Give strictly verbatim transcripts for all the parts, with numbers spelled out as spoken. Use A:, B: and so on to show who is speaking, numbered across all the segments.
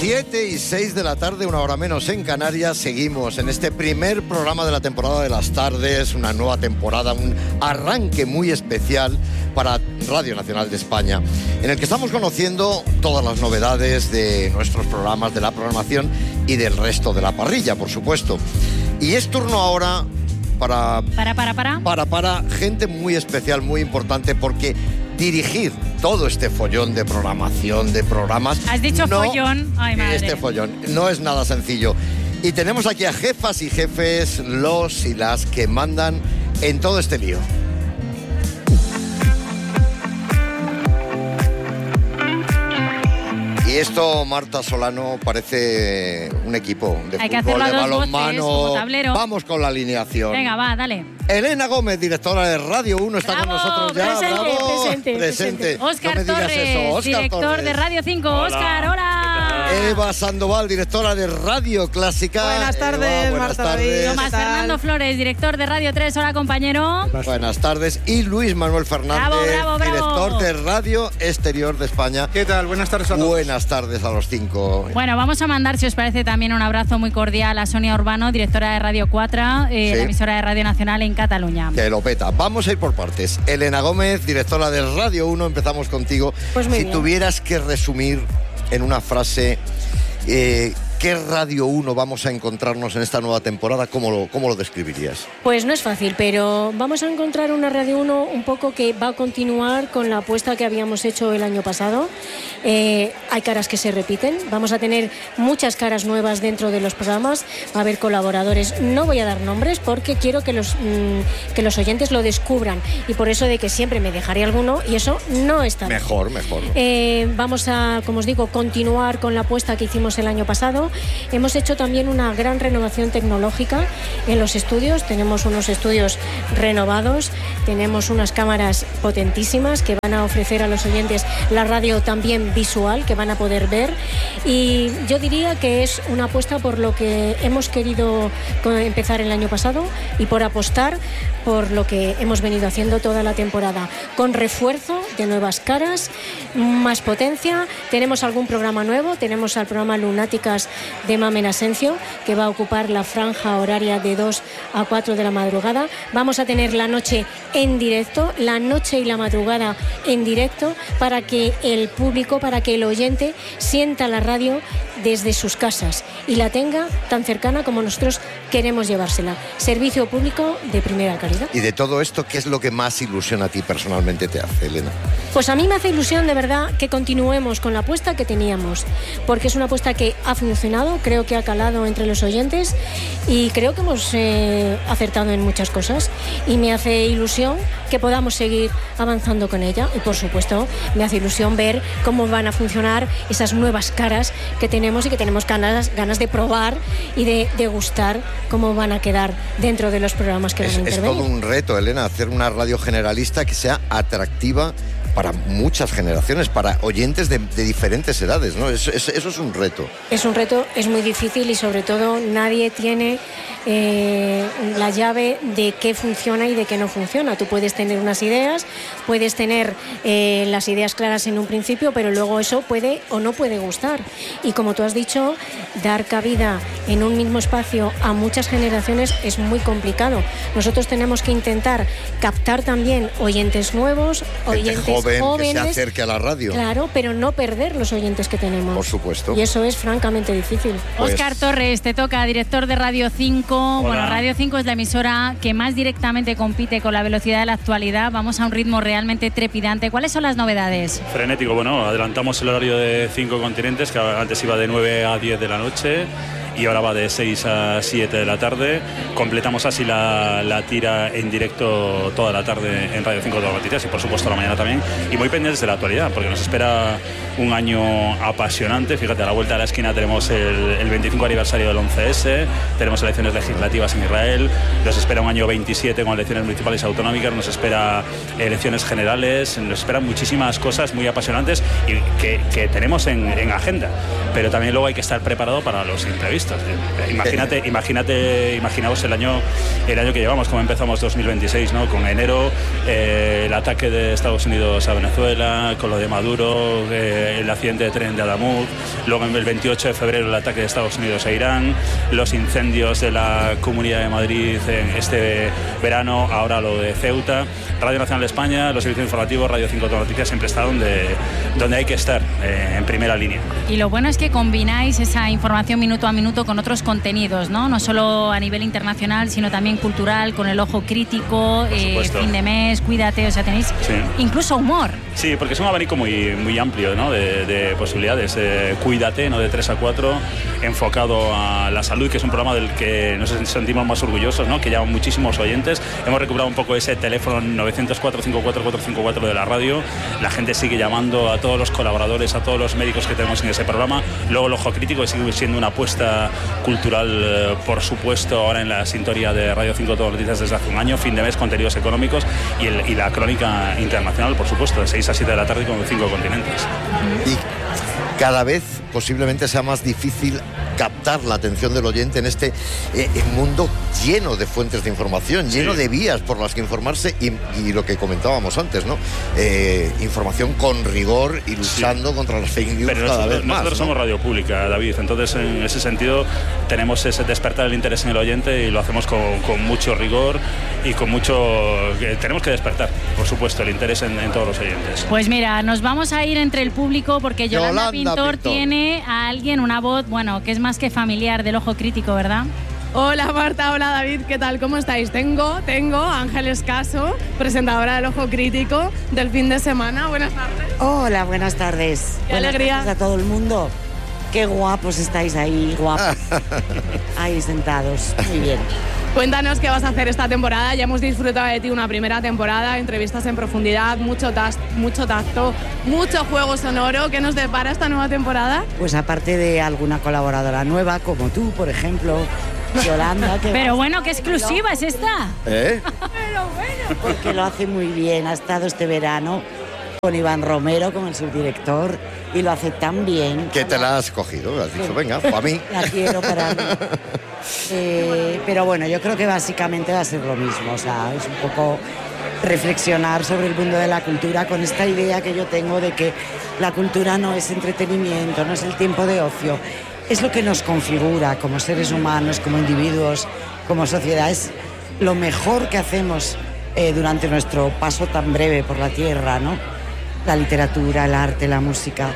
A: siete y seis de la tarde, una hora menos en Canarias. Seguimos en este primer programa de la temporada de las tardes, una nueva temporada, un arranque muy especial para Radio Nacional de España, en el que estamos conociendo todas las novedades de nuestros programas, de la programación y del resto de la parrilla, por supuesto. Y es turno ahora para...
B: Para, para, para.
A: Para, para gente muy especial, muy importante, porque dirigir todo este follón de programación, de programas...
B: ¿Has dicho
A: no,
B: follón? Ay, madre.
A: Este follón no es nada sencillo. Y tenemos aquí a jefas y jefes, los y las que mandan en todo este lío. Y esto, Marta Solano, parece un equipo de
B: Hay
A: fútbol, de
B: balonmano.
A: Vamos con la alineación.
B: Venga, va, dale.
A: Elena Gómez, directora de Radio uno, está
B: ¡Bravo!
A: con nosotros ya.
B: Presente,
A: ¡Bravo!
B: presente, presente. Óscar
A: no
B: Torres,
A: eso. Óscar
B: director
A: Torres.
B: de Radio cinco.
C: Hola.
B: Óscar, hola.
A: Eva Sandoval, directora de Radio Clásica.
D: Buenas tardes,
A: Eva, buenas
D: Marta
A: tardes.
D: David.
B: Tomás
D: ¿Qué tal?
B: Fernando Flores, director de Radio tres. Hola, compañero.
A: Buenas tardes. Y Luis Manuel Fernández,
B: Bravo, bravo, bravo.
A: director de Radio Exterior de España.
C: ¿Qué tal? Buenas tardes a todos.
A: Buenas tardes a los cinco.
B: Bueno, vamos a mandar, si os parece, también un abrazo muy cordial a Sonia Urbano, directora de Radio cuatro, eh,
A: Sí.
B: la emisora de Radio Nacional en Cataluña.
A: Que lo peta. Vamos a ir por partes. Elena Gómez, directora de Radio uno, empezamos contigo.
D: Pues muy
A: si
D: bien.
A: tuvieras que resumir en una frase eh, qué Radio uno vamos a encontrarnos en esta nueva temporada, ¿cómo lo, cómo lo describirías?
D: Pues no es fácil, pero vamos a encontrar una Radio uno un poco que va a continuar con la apuesta que habíamos hecho el año pasado. Eh, hay caras que se repiten, vamos a tener muchas caras nuevas dentro de los programas, va a haber colaboradores. No voy a dar nombres porque quiero que los, mmm, que los oyentes lo descubran, y por eso de que siempre me dejaré alguno, y eso no está bien.
A: Mejor, mejor.
D: Eh, vamos a, como os digo, continuar con la apuesta que hicimos el año pasado. Hemos hecho también una gran renovación tecnológica en los estudios. Tenemos unos estudios renovados, tenemos unas cámaras potentísimas que van a ofrecer a los oyentes la radio también visual, que van a poder ver. Y yo diría que es una apuesta por lo que hemos querido empezar el año pasado y por apostar por lo que hemos venido haciendo toda la temporada, con refuerzo de nuevas caras, más potencia. Tenemos algún programa nuevo, tenemos al programa Lunáticas de Mamen Asencio, que va a ocupar la franja horaria de dos a cuatro de la madrugada. Vamos a tener la noche en directo, la noche y la madrugada en directo, para que el público, para que el oyente sienta la radio desde sus casas y la tenga tan cercana como nosotros queremos llevársela. Servicio público de primera calidad.
A: Y de todo esto, ¿qué es lo que más ilusión a ti personalmente te hace, Elena?
D: Pues a mí me hace ilusión de verdad que continuemos con la apuesta que teníamos, porque es una apuesta que ha funcionado, creo que ha calado entre los oyentes y creo que hemos eh, acertado en muchas cosas, y me hace ilusión que podamos seguir avanzando con ella. Y por supuesto me hace ilusión ver cómo van a funcionar esas nuevas caras que tenemos y que tenemos ganas, ganas de probar y de degustar cómo van a quedar dentro de los programas que
A: Es,
D: van a
A: es
D: intervenir.
A: todo un reto, Elena, hacer una radio generalista que sea atractiva para muchas generaciones, para oyentes de, de diferentes edades, ¿no? Eso, eso, eso es un reto.
D: Es un reto, es muy difícil, y sobre todo nadie tiene eh, la llave de qué funciona y de qué no funciona. Tú puedes tener unas ideas, puedes tener eh, las ideas claras en un principio, pero luego eso puede o no puede gustar. Y como tú has dicho, dar cabida en un mismo espacio a muchas generaciones es muy complicado. Nosotros tenemos que intentar captar también oyentes nuevos,
A: Gente
D: oyentes
A: joven
D: jóvenes,
A: que se acerque a la radio.
D: claro, pero no perder los oyentes que tenemos.
A: Por supuesto.
D: Y eso es francamente difícil.
A: Pues-
B: Óscar Torres, te toca, director de Radio cinco.
C: Hola.
B: Bueno, Radio cinco es la emisora que más directamente compite con la velocidad de la actualidad. Vamos a un ritmo realmente trepidante. ¿Cuáles son las novedades?
C: Frenético, bueno, adelantamos el horario de cinco continentes, que antes iba de nueve a diez de la noche y ahora va de seis a siete de la tarde. Completamos así la, la tira en directo toda la tarde en Radio cinco, todas las noticias, y por supuesto la mañana también. Y muy pendientes de la actualidad, porque nos espera un año apasionante. Fíjate, a la vuelta de la esquina tenemos el, el veinticinco aniversario del once ese, tenemos elecciones legislativas en Israel, nos espera un año veintisiete con elecciones municipales y autonómicas, nos espera elecciones generales, nos esperan muchísimas cosas muy apasionantes y que, que tenemos en, en agenda. Pero también luego hay que estar preparado para los imprevistos. supuesto. Imagínate, imagínate, imaginaos el año, el año que llevamos, como empezamos dos mil veintiséis, ¿no? Con enero, eh, el ataque de Estados Unidos a Venezuela, con lo de Maduro, eh, el accidente de tren de Adamuz, luego el veintiocho de febrero el ataque de Estados Unidos a Irán, los incendios de la Comunidad de Madrid en este verano, ahora lo de Ceuta. Radio Nacional de España, los servicios informativos, Radio cinco Noticias siempre está donde, donde hay que estar, eh, en primera línea.
B: Y lo bueno es que combináis esa información minuto a minuto con otros contenidos, ¿no? No solo a nivel internacional, sino también cultural, con el ojo crítico, eh, fin de mes, cuídate, o sea, tenéis sí. incluso humor.
C: Sí, porque es un abanico muy, muy amplio, ¿no? de, de posibilidades. Eh, cuídate, ¿no? De tres a cuatro, enfocado a la salud, que es un programa del que nos sentimos más orgullosos, ¿no? Que llaman muchísimos oyentes. Hemos recuperado un poco ese teléfono nueve cero cuatro cinco cuatro cuatro cinco cuatro de la radio. La gente sigue llamando a todos los colaboradores, a todos los médicos que tenemos en ese programa. Luego el ojo crítico sigue siendo una apuesta cultural, por supuesto, ahora en la sintonía de Radio cinco Noticias desde hace un año, fin de mes, contenidos económicos y, el, y la crónica internacional, por supuesto, de seis a siete de la tarde con cinco continentes.
A: Y cada vez posiblemente sea más difícil captar la atención del oyente en este eh, mundo lleno de fuentes de información, lleno sí. de vías por las que informarse y, y lo que comentábamos antes, ¿no? Eh, información con rigor y luchando sí. contra las fake news.
C: Pero
A: cada
C: nosotros,
A: vez más.
C: Nosotros ¿no? somos radio pública, David, entonces en ese sentido tenemos ese despertar el interés en el oyente y lo hacemos con, con mucho rigor y con mucho... Eh, tenemos que despertar, por supuesto, el interés en, en todos los oyentes.
B: Pues mira, nos vamos a ir entre el público porque Yolanda, Yolanda Pintor, Pintor tiene a alguien, una voz, bueno, que es más que familiar del ojo crítico, ¿verdad?
E: Hola Marta, hola David, ¿qué tal? ¿Cómo estáis? Tengo, tengo a Ángeles Caso, presentadora del Ojo Crítico del fin de semana. Buenas tardes.
F: Hola, buenas tardes.
E: Qué
F: buenas
E: alegría.
F: Tardes a todo el mundo. Qué guapos estáis ahí, guapos. Ahí sentados. Muy bien.
E: Cuéntanos qué vas a hacer esta temporada. Ya hemos disfrutado de ti una primera temporada, entrevistas en profundidad, mucho, tas- mucho tacto, mucho juego sonoro. ¿Qué nos depara esta nueva temporada?
F: Pues aparte de alguna colaboradora nueva, como tú, por ejemplo, Yolanda. Que
B: Pero bueno, ¿qué exclusiva es esta?
A: ¿Eh?
E: Pero bueno.
F: Porque lo hace muy bien. Ha estado este verano con Iván Romero, con el subdirector, y lo hace tan bien.
A: ¿Qué te la has cogido? Has dicho, venga, para mí.
F: La quiero para mí. Eh, pero bueno, yo creo que básicamente va a ser lo mismo. O sea, es un poco reflexionar sobre el mundo de la cultura con esta idea que yo tengo de que la cultura no es entretenimiento, no es el tiempo de ocio. Es lo que nos configura como seres humanos, como individuos, como sociedad. Es lo mejor que hacemos eh, durante nuestro paso tan breve por la tierra, ¿no? La literatura, el arte, la música.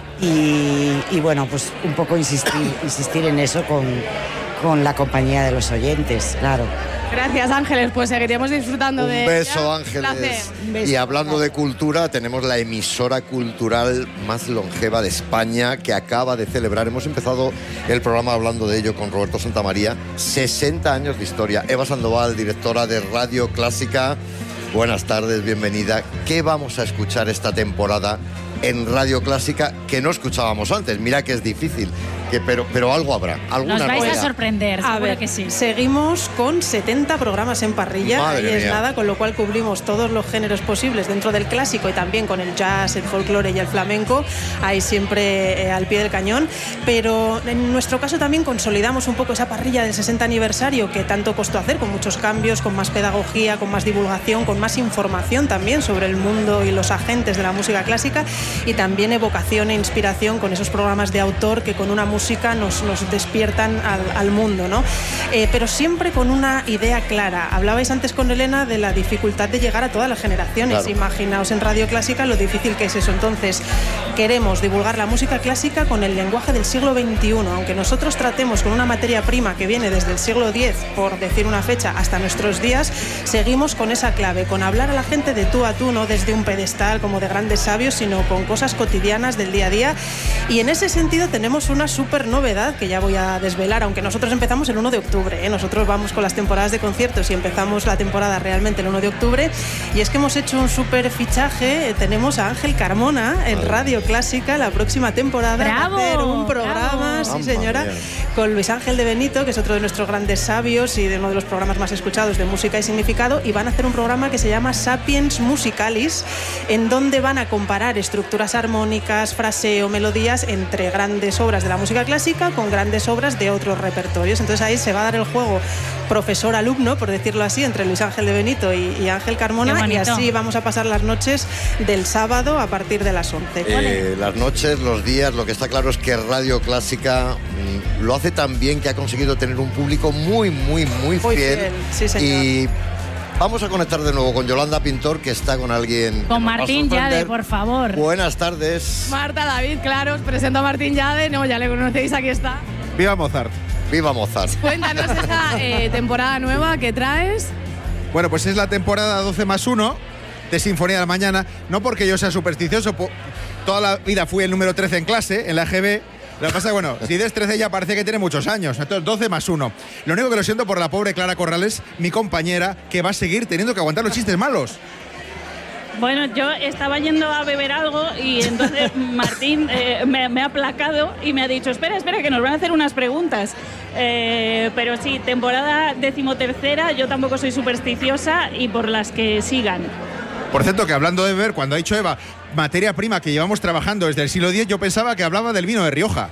F: Y, y bueno, pues un poco insistir, insistir en eso con, con la compañía de los oyentes, claro.
E: Gracias, Ángeles, pues seguiremos disfrutando
A: Un
E: de...
A: Un beso,
E: ella.
A: Ángeles.
E: Un
F: beso.
A: Y hablando de cultura, tenemos la emisora cultural más longeva de España que acaba de celebrar, hemos empezado el programa hablando de ello con Roberto Santamaría, sesenta años de historia. Eva Sandoval, directora de Radio Clásica, buenas tardes, bienvenida. ¿Qué vamos a escuchar esta temporada en Radio Clásica que no escuchábamos antes? Mira que es difícil, que, pero, pero algo habrá, alguna
B: Nos vais
A: novedad.
B: a sorprender,
G: A
B: seguro
G: ver,
B: que sí.
G: Seguimos con setenta programas en parrilla,
A: Madre
G: ahí es
A: mía.
G: nada, con lo cual cubrimos todos los géneros posibles dentro del clásico y también con el jazz, el folclore y el flamenco, ahí siempre eh, al pie del cañón, pero en nuestro caso también consolidamos un poco esa parrilla del sesenta aniversario que tanto costó hacer, con muchos cambios, con más pedagogía, con más divulgación, con más información también sobre el mundo y los agentes de la música clásica y también evocación e inspiración con esos programas de autor que con una música nos, nos despiertan al, al mundo, ¿no? Eh, pero siempre con una idea clara. Hablabais antes con Elena de la dificultad de llegar a todas las generaciones.
A: Claro.
G: Imaginaos en Radio Clásica lo difícil que es eso. Entonces, queremos divulgar la música clásica con el lenguaje del siglo veintiuno. Aunque nosotros tratemos con una materia prima que viene desde el siglo diez, por decir una fecha, hasta nuestros días, seguimos con esa clave, con hablar a la gente de tú a tú, no desde un pedestal como de grandes sabios, sino con cosas cotidianas del día a día. Y en ese sentido tenemos una súper novedad que ya voy a desvelar, aunque nosotros empezamos el uno de octubre, ¿eh? Nosotros vamos con las temporadas de conciertos y empezamos la temporada realmente el uno de octubre, y es que hemos hecho un súper fichaje. Tenemos a Ángel Carmona en Radio Clásica la próxima temporada.
B: ¡Bravo!
G: Va a hacer un programa,
B: ¡Bravo!
G: sí señora, con Luis Ángel de Benito, que es otro de nuestros grandes sabios y de uno de los programas más escuchados de música y significado, y van a hacer un programa que se llama Sapiens Musicalis, en donde van a comparar estructuras armónicas, fraseo, melodías entre grandes obras de la música clásica con grandes obras de otros repertorios. Entonces ahí se va a dar el juego profesor-alumno, por decirlo así, entre Luis Ángel de Benito y, y Ángel Carmona, y así vamos a pasar las noches del sábado a partir de las once.
A: Eh, las noches, los días, lo que está claro es que Radio Clásica mmm, lo hace tan bien que ha conseguido tener un público muy, muy, muy,
G: muy
A: fiel.
G: fiel. Sí, señor.
A: Y vamos a conectar de nuevo con Yolanda Pintor, que está con alguien.
B: Con Martín Yade, por favor.
A: Buenas tardes.
E: Marta, David, claro, os presento a Martín Yade. No, ya le conocéis, aquí está.
H: ¡Viva Mozart!
A: ¡Viva Mozart!
E: Cuéntanos esa eh, temporada nueva que traes.
H: Bueno, pues es la temporada doce más uno de Sinfonía de la Mañana. No porque yo sea supersticioso, toda la vida fui el número trece en clase, en la E G B. Lo que pasa es que, bueno, si des trece ya parece que tiene muchos años. Entonces, doce más uno. Lo único que lo siento por la pobre Clara Corrales, mi compañera, que va a seguir teniendo que aguantar los chistes malos.
I: Bueno, yo estaba yendo a beber algo y entonces Martín eh, me, me ha aplacado y me ha dicho, espera, espera, que nos van a hacer unas preguntas. Eh, pero sí, temporada decimotercera, yo tampoco soy supersticiosa y por las que sigan.
H: Por cierto, que hablando de beber, cuando ha dicho Eva, materia prima que llevamos trabajando desde el siglo diez, yo pensaba que hablaba del vino de Rioja.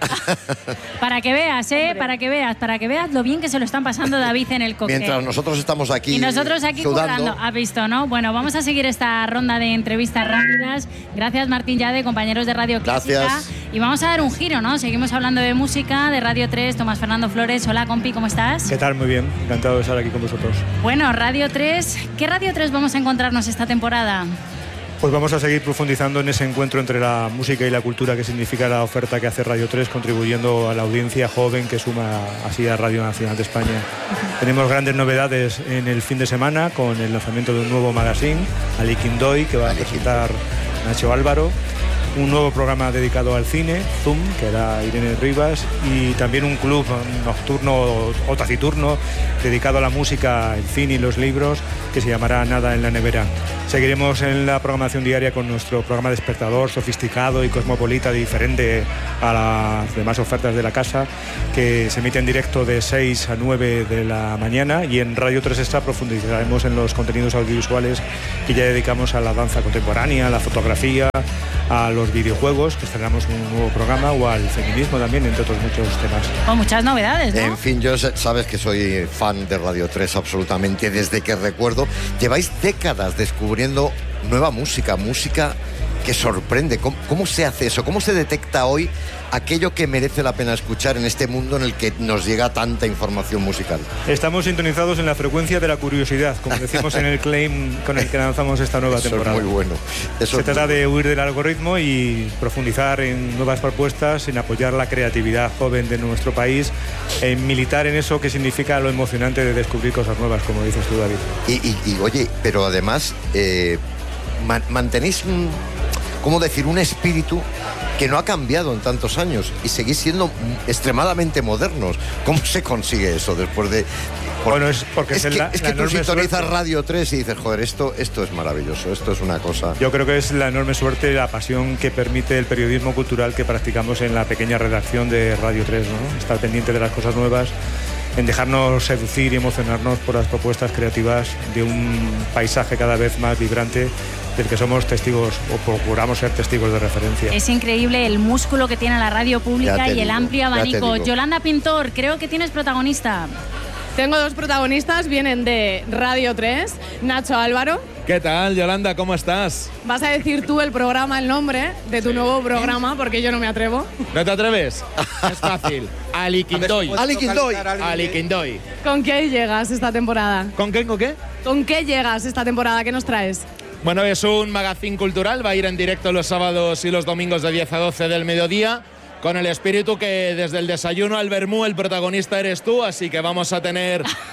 B: Para que veas, ¿eh? Hombre. Para que veas, para que veas lo bien que se lo están pasando David en el cóctel.
A: Mientras nosotros estamos aquí
B: Y nosotros aquí currando. ¿Has visto, no? Bueno, vamos a seguir esta ronda de entrevistas rápidas. Gracias, Martín Yade, compañeros de Radio Clásica.
A: Gracias.
B: Y vamos a dar un giro, ¿no? Seguimos hablando de música, de Radio tres, Tomás Fernando Flores. Hola, compi, ¿cómo estás?
J: ¿Qué tal? Muy bien. Encantado de estar aquí con vosotros.
B: Bueno, Radio tres. ¿Qué Radio tres vamos a encontrarnos esta temporada?
J: Pues vamos a seguir profundizando en ese encuentro entre la música y la cultura que significa la oferta que hace Radio tres, contribuyendo a la audiencia joven que suma así a Radio Nacional de España. Uh-huh. Tenemos grandes novedades en el fin de semana con el lanzamiento de un nuevo magazine, Ali Quindoy, que va a presentar Nacho Álvaro, un nuevo programa dedicado al cine, Zoom, que era Irene Rivas, y también un club nocturno o taciturno dedicado a la música, el cine y los libros, que se llamará Nada en la nevera. Seguiremos en la programación diaria con nuestro programa despertador, sofisticado y cosmopolita, diferente a las demás ofertas de la casa, que se emite en directo de seis a nueve de la mañana, y en Radio tres Extra profundizaremos en los contenidos audiovisuales que ya dedicamos a la danza contemporánea, a la fotografía, a los videojuegos, que estrenamos un nuevo programa, o al feminismo también, entre otros muchos temas.
B: Con muchas novedades, ¿no?
A: En fin, yo sabes que soy fan de Radio tres absolutamente desde que recuerdo. Lleváis décadas descubriendo nueva música, música que sorprende. ¿Cómo, cómo se hace eso? ¿Cómo se detecta hoy aquello que merece la pena escuchar en este mundo en el que nos llega tanta información musical?
J: Estamos sintonizados en la frecuencia de la curiosidad, como decimos en el claim con el que lanzamos esta nueva
A: Eso
J: temporada.
A: Es muy bueno. Eso
J: Se
A: es
J: trata
A: muy
J: de
A: bueno.
J: huir del algoritmo y profundizar en nuevas propuestas, en apoyar la creatividad joven de nuestro país, en militar en eso que significa lo emocionante de descubrir cosas nuevas, como dices tú, David.
A: Y, y, y oye, pero además eh, man, mantenéis un, ¿cómo decir? Un espíritu que no ha cambiado en tantos años y seguís siendo extremadamente modernos. ¿Cómo se consigue eso después de...? Por,
J: bueno, es porque
A: es
J: es
A: que,
J: la,
A: es
J: la
A: que tú
J: enorme
A: sintonizas
J: suerte.
A: Radio tres y dices, joder, esto, esto es maravilloso, esto es una cosa...
J: Yo creo que es la enorme suerte, la pasión que permite el periodismo cultural que practicamos en la pequeña redacción de Radio tres, ¿no? Estar pendiente de las cosas nuevas, en dejarnos seducir y emocionarnos por las propuestas creativas de un paisaje cada vez más vibrante del que somos testigos o procuramos ser testigos de referencia.
B: Es increíble el músculo que tiene la radio pública y
A: digo,
B: el amplio abanico.
A: digo.
B: Yolanda Pintor, creo que tienes protagonista.
E: Tengo dos protagonistas, vienen de Radio tres, Nacho Álvaro.
K: ¿Qué tal, Yolanda? ¿Cómo estás?
E: Vas a decir tú el programa, el nombre de tu nuevo programa, porque yo no me atrevo.
K: ¿No te atreves? Es fácil. Ali Quindoy.
A: Ali Quindoy.
K: Ali Quindoy.
E: ¿Con qué llegas esta temporada?
K: ¿Con qué? ¿Con qué?
E: ¿Con qué llegas esta temporada? ¿Qué nos traes?
K: Bueno, es un magazine cultural, va a ir en directo los sábados y los domingos de diez a doce del mediodía, con el espíritu que desde el desayuno al vermú el protagonista eres tú, así que vamos a tener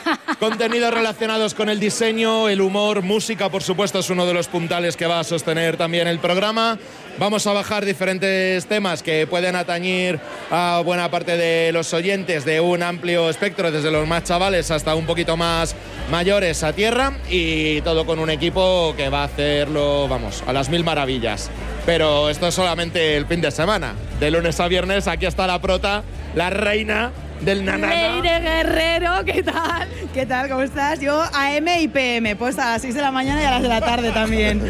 K: Contenidos relacionados con el diseño, el humor, música, por supuesto, es uno de los puntales que va a sostener también el programa. Vamos a bajar diferentes temas que pueden atañir a buena parte de los oyentes de un amplio espectro, desde los más chavales hasta un poquito más mayores a tierra, y todo con un equipo que va a hacerlo, vamos, a las mil maravillas. Pero esto es solamente el fin de semana. De lunes a viernes aquí está la prota, la reina del nanana.
L: Leire Guerrero, ¿qué tal? ¿Qué tal? ¿Cómo estás? Yo A M y P M, pues a las seis de la mañana y a las de la tarde también.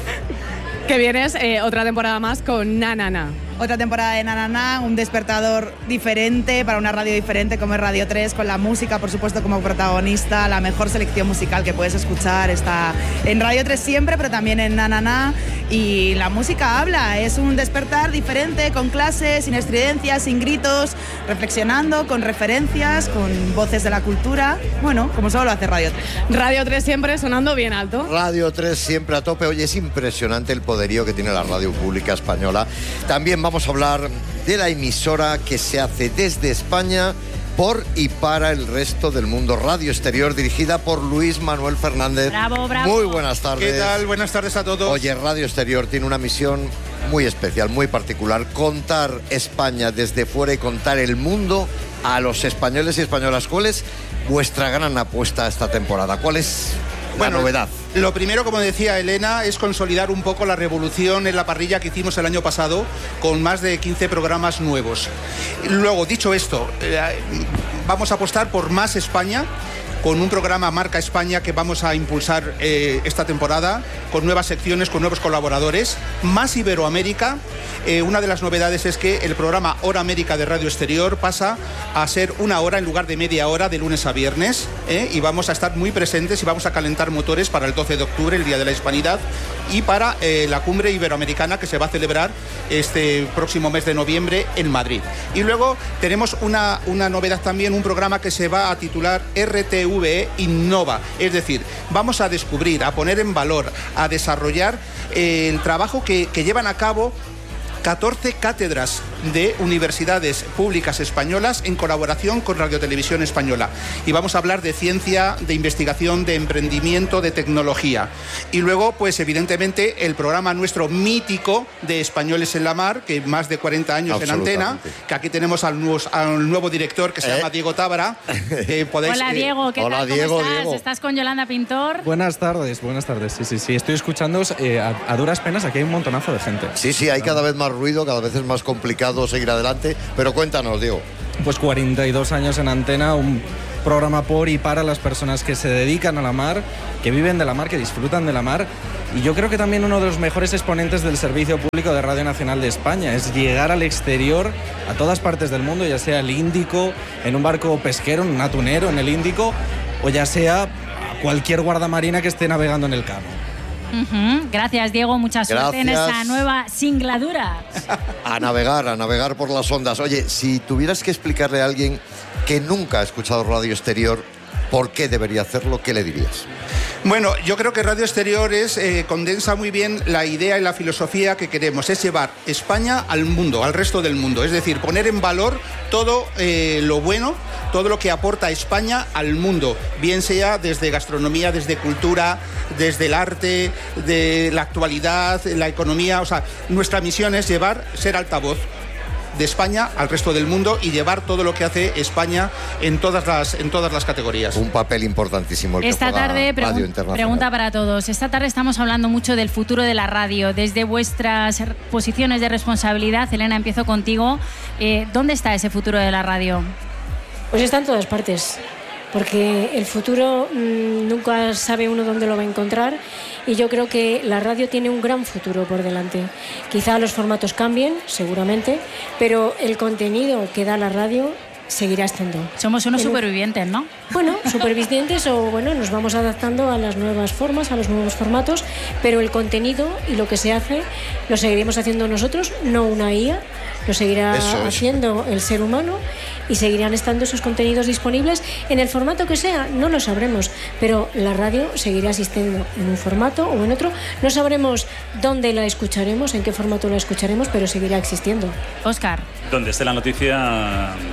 E: Que vienes eh, otra temporada más con Nanana.
L: Otra temporada de Nanana, un despertador diferente para una radio diferente como es Radio tres, con la música, por supuesto, como protagonista. La mejor selección musical que puedes escuchar está en Radio tres siempre, pero también en Nanana. Y la música habla, es un despertar diferente, con clases, sin estridencias, sin gritos, reflexionando, con referencias, con voces de la cultura. Bueno, como solo lo hace Radio tres.
E: Radio tres siempre sonando bien alto.
A: Radio tres siempre a tope. Oye, es impresionante el poderío que tiene la radio pública española. También vamos a hablar de la emisora que se hace desde España por y para el resto del mundo. Radio Exterior, dirigida por Luis Manuel Fernández.
B: Bravo, bravo.
A: Muy buenas tardes.
H: ¿Qué tal? Buenas tardes a todos.
A: Oye, Radio Exterior tiene una misión muy especial, muy particular. Contar España desde fuera y contar el mundo a los españoles y españolas. ¿Cuál es vuestra gran apuesta esta temporada? ¿Cuál es la
M: bueno,
A: novedad?
M: Lo primero, como decía Elena, es consolidar un poco la revolución en la parrilla que hicimos el año pasado con más de quince programas nuevos. Luego, dicho esto, eh, vamos a apostar por más España, con un programa Marca España que vamos a impulsar eh, esta temporada, con nuevas secciones, con nuevos colaboradores, más Iberoamérica. Eh, una de las novedades es que el programa Hora América de Radio Exterior pasa a ser una hora en lugar de media hora de lunes a viernes, eh, y vamos a estar muy presentes y vamos a calentar motores para el doce de octubre, el Día de la Hispanidad, y para eh, la Cumbre Iberoamericana que se va a celebrar este próximo mes de noviembre en Madrid. Y luego tenemos una, una novedad también, un programa que se va a titular R T V E Innova, es decir, vamos a descubrir, a poner en valor, a desarrollar eh, el trabajo que, que llevan a cabo catorce cátedras de universidades públicas españolas en colaboración con Radio Televisión Española. Y vamos a hablar de ciencia, de investigación, de emprendimiento, de tecnología. Y luego, pues evidentemente, el programa nuestro mítico de Españoles en la Mar, que más de cuarenta años en antena, que aquí tenemos al nuevo, al nuevo director que se ¿Eh? llama Diego Tábara. Eh, podéis,
B: Hola Diego, ¿qué
A: Hola,
B: tal? ¿Cómo
A: Diego,
B: estás?
A: Diego.
B: ¿Estás con Yolanda Pintor?
N: Buenas tardes, buenas tardes. Sí, sí, sí. Estoy escuchándoos eh, a, a duras penas. Aquí hay un montonazo de gente.
A: Sí, sí, hay cada vez más ruido, cada vez es más complicado seguir adelante, pero cuéntanos, Diego.
N: Pues cuarenta y dos años en antena, un programa por y para las personas que se dedican a la mar, que viven de la mar, que disfrutan de la mar, y yo creo que también uno de los mejores exponentes del servicio público de Radio Nacional de España es llegar al exterior, a todas partes del mundo, ya sea el Índico, en un barco pesquero, en un atunero en el Índico, o ya sea a cualquier guardamarina que esté navegando en el Cabo.
B: Uh-huh. Gracias, Diego. Mucha suerte en
A: Gracias.
B: esa nueva singladura.
A: A navegar, a navegar por las ondas. Oye, si tuvieras que explicarle a alguien que nunca ha escuchado Radio Exterior por qué debería hacerlo, ¿qué le dirías?
M: Bueno, yo creo que Radio Exterior es, eh, condensa muy bien la idea y la filosofía que queremos, es llevar España al mundo, al resto del mundo, es decir, poner en valor todo eh, lo bueno, todo lo que aporta España al mundo, bien sea desde gastronomía, desde cultura, desde el arte, de la actualidad, la economía, o sea, nuestra misión es llevar, ser altavoz de España al resto del mundo y llevar todo lo que hace España en todas las, en todas las categorías.
A: Un papel importantísimo el que
B: Esta
A: juega
B: tarde,
A: Radio
B: pregun-
A: Internacional.
B: pregunta para todos. Esta tarde estamos hablando mucho del futuro de la radio. Desde vuestras posiciones de responsabilidad, Elena, empiezo contigo. Eh, ¿Dónde está ese futuro de la radio?
D: Pues está en todas partes, porque el futuro mmm, nunca sabe uno dónde lo va a encontrar, y yo creo que la radio tiene un gran futuro por delante. Quizá los formatos cambien, seguramente, pero el contenido que da la radio seguirá estando.
B: Somos unos
D: En un-
B: supervivientes, ¿no?
D: Bueno, supervivientes o bueno, nos vamos adaptando a las nuevas formas, a los nuevos formatos, pero el contenido y lo que se hace lo seguiremos haciendo nosotros, no una I A, lo seguirá
A: Eso es.
D: haciendo el ser humano, y seguirán estando esos contenidos disponibles en el formato que sea, no lo sabremos, pero la radio seguirá existiendo en un formato o en otro, no sabremos dónde la escucharemos, en qué formato la escucharemos, pero seguirá existiendo.
B: Óscar.
C: Donde esté la noticia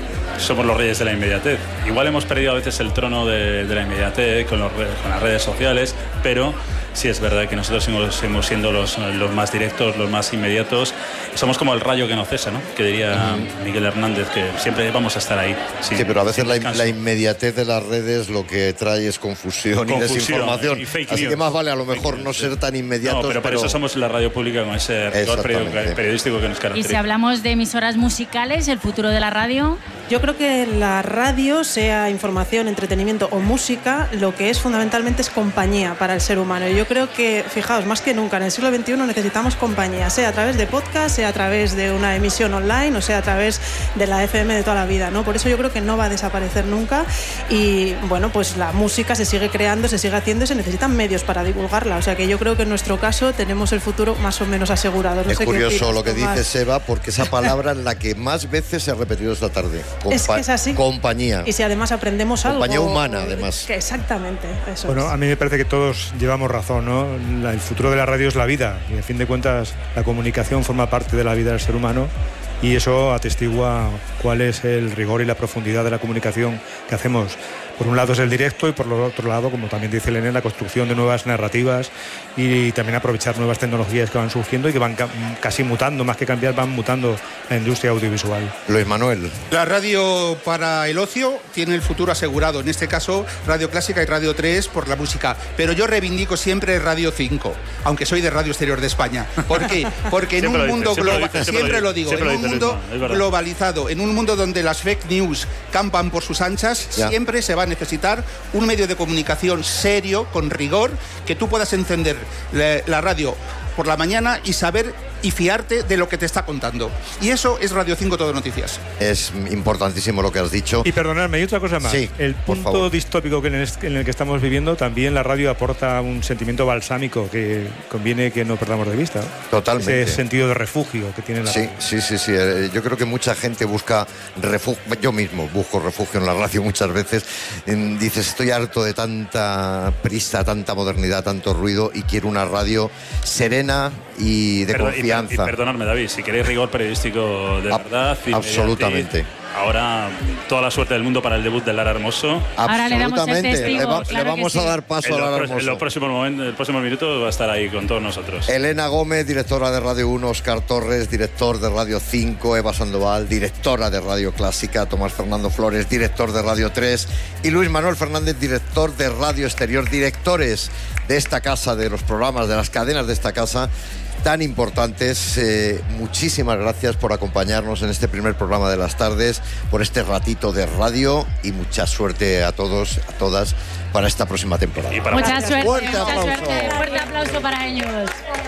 C: somos los reyes de la inmediatez. Igual hemos perdido a veces el trono de, de la inmediatez con, los, con las redes sociales, pero sí es verdad que nosotros seguimos, seguimos siendo los, los más directos, los más inmediatos. Somos como el rayo que no cesa, ¿no? Que diría uh-huh. Miguel Hernández, que siempre vamos a estar ahí.
A: Sin, sí, pero a veces la, la inmediatez de las redes lo que trae es confusión, confusión y desinformación. Y fake Así news. Que más vale a lo mejor no ser tan inmediatos.
C: No, pero por pero... eso somos la radio pública con ese rigor periodístico que nos caracteriza.
B: Y si hablamos de emisoras musicales, el futuro de la radio...
G: Yo creo que la radio, sea información, entretenimiento o música, lo que es fundamentalmente es compañía para el ser humano. Y yo creo que, fijaos, más que nunca en el siglo veintiuno necesitamos compañía, sea a través de podcast, sea a través de una emisión online o sea a través de la F M de toda la vida, ¿no? Por eso yo creo que no va a desaparecer nunca y, bueno, pues la música se sigue creando, se sigue haciendo y se necesitan medios para divulgarla. O sea que yo creo que en nuestro caso tenemos el futuro más o menos asegurado. No
A: es
G: sé
A: curioso
G: qué
A: lo que dice Seba, porque esa palabra es la que más veces se ha repetido esta tarde.
G: Compa- es que es así.
A: Compañía.
G: Y si además aprendemos algo...
A: Compañía humana, además.
G: Que exactamente, eso
J: Bueno,
G: es.
J: a mí me parece que todos llevamos razón, ¿no? La, el futuro de la radio es la vida y, a fin de cuentas, la comunicación forma parte de la vida del ser humano y eso atestigua cuál es el rigor y la profundidad de la comunicación que hacemos. Por un lado es el directo y por el otro lado, como también dice Elena, la construcción de nuevas narrativas y también aprovechar nuevas tecnologías que van surgiendo y que van ca- casi mutando, más que cambiar, van mutando la industria audiovisual.
A: Luis Manuel.
M: La radio para el ocio tiene el futuro asegurado, en este caso Radio Clásica y Radio tres por la música, pero yo reivindico siempre Radio cinco, aunque soy de Radio Exterior de España. ¿Por qué? Porque en un mundo global, siempre lo digo, en un mundo globalizado, en un mundo donde las fake news campan por sus anchas, ya. siempre se va a necesitar un medio de comunicación serio, con rigor, que tú puedas encender la, la radio por la mañana y saber y fiarte de lo que te está contando. Y eso es Radio cinco Todo Noticias.
A: Es importantísimo lo que has dicho.
J: Y perdonadme, y otra cosa más.
A: Sí,
J: el punto
A: favor.
J: distópico que en, el, en el que estamos viviendo, también la radio aporta un sentimiento balsámico que conviene que no perdamos de vista.
A: Totalmente.
J: Ese sentido de refugio que tiene la
A: sí,
J: radio.
A: Sí, sí, sí. Yo creo que mucha gente busca refugio. Yo mismo busco refugio en la radio muchas veces. Dices, estoy harto de tanta prisa, tanta modernidad, tanto ruido y quiero una radio serena y de
C: Perdón,
A: confianza.
C: Y, y perdonadme, David, si queréis rigor periodístico de
A: A-
C: verdad.
A: absolutamente.
C: Ahora, toda la suerte del mundo para el debut de Lara Hermoso.
B: Ahora le damos el
A: Absolutamente.
B: testigo,
A: Le, va-
B: claro
A: le vamos
B: que sí.
A: a dar paso
C: En
A: a
C: los,
A: Lara
C: pro-
A: Hermoso.
C: en los próximos momentos, en los próximos minutos va a estar ahí con todos nosotros.
A: Elena Gómez, directora de Radio uno, Óscar Torres, director de Radio cinco, Eva Sandoval, directora de Radio Clásica, Tomás Fernando Flores, director de Radio tres y Luis Manuel Fernández, director de Radio Exterior, directores de esta casa, de los programas, de las cadenas de esta casa tan importantes. Eh, muchísimas gracias por acompañarnos en este primer programa de las tardes, por este ratito de radio y mucha suerte a todos, a todas, para esta próxima temporada.
C: Y para
B: Mucha suerte,
A: Fuerte
B: mucha
A: aplauso.
B: suerte. Fuerte aplauso para ellos.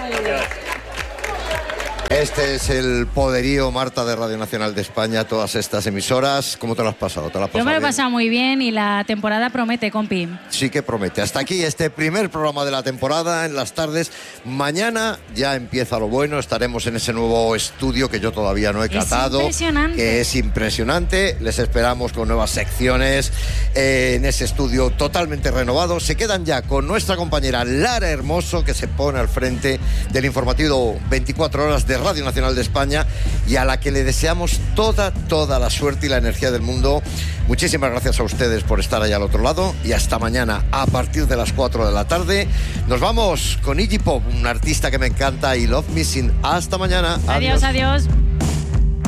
A: Este es el poderío, Marta, de Radio Nacional de España, todas estas emisoras. ¿Cómo te lo has pasado? ¿Te lo has pasado
B: Yo me lo he
A: bien?
B: pasado muy bien y la temporada promete, compi.
A: Sí que promete. Hasta aquí este primer programa de la temporada en las tardes. Mañana ya empieza lo bueno. Estaremos en ese nuevo estudio que yo todavía no he
B: Es
A: catado.
B: impresionante.
A: Que es impresionante. Les esperamos con nuevas secciones eh, en ese estudio totalmente renovado. Se quedan ya con nuestra compañera Lara Hermoso, que se pone al frente del informativo veinticuatro horas de Radio Nacional de España y a la que le deseamos toda, toda la suerte y la energía del mundo. Muchísimas gracias a ustedes por estar allá al otro lado y hasta mañana a partir de las cuatro de la tarde. Nos vamos con Iggy Pop, un artista que me encanta, y Love Missing. Hasta mañana.
B: Adiós, adiós.